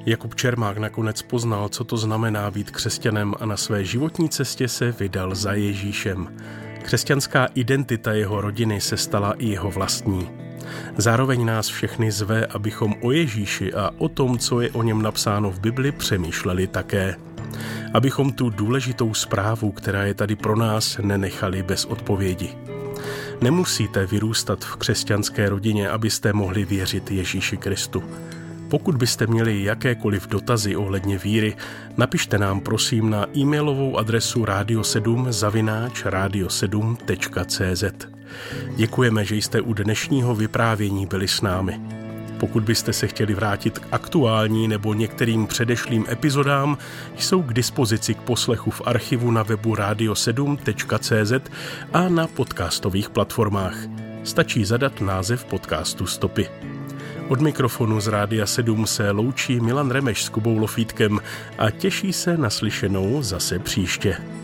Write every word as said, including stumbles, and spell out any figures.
Jakub Čermák nakonec poznal, co to znamená být křesťanem a na své životní cestě se vydal za Ježíšem. Křesťanská identita jeho rodiny se stala i jeho vlastní. Zároveň nás všechny zve, abychom o Ježíši a o tom, co je o něm napsáno v Bibli, přemýšleli také. Abychom tu důležitou zprávu, která je tady pro nás, nenechali bez odpovědi. Nemusíte vyrůstat v křesťanské rodině, abyste mohli věřit Ježíši Kristu. Pokud byste měli jakékoliv dotazy ohledně víry, napište nám prosím na e-mailovou adresu radio sedm zavináč radio sedm tečka cé zet. Děkujeme, že jste u dnešního vyprávění byli s námi. Pokud byste se chtěli vrátit k aktuální nebo některým předešlým epizodám, jsou k dispozici k poslechu v archivu na webu radio sedm tečka cé zet a na podcastových platformách. Stačí zadat název podcastu Stopy. Od mikrofonu z Rádia sedm se loučí Milan Remeš s Kubou Lofítkem a těší se na slyšenou zase příště.